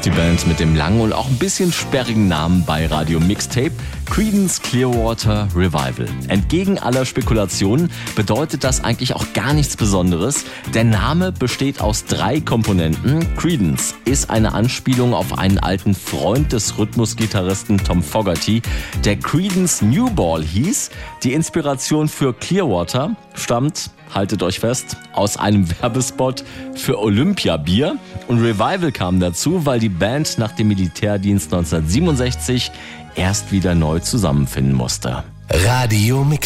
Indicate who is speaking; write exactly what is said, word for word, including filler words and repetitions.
Speaker 1: die Band mit dem langen und auch ein bisschen sperrigen Namen bei Radio Mixtape, Creedence Clearwater Revival. Entgegen aller Spekulationen bedeutet das eigentlich auch gar nichts Besonderes. Der Name besteht aus drei Komponenten. Creedence ist eine Anspielung auf einen alten Freund des Rhythmusgitarristen Tom Fogerty, der Creedence Newball hieß. Die Inspiration für Clearwater stammt, haltet euch fest, aus einem Werbespot für Olympia-Bier. Und Revival kam dazu, weil die Band nach dem Militärdienst neunzehnhundertsiebenundsechzig erst wieder neu zusammenfinden musste.
Speaker 2: Radio Mix.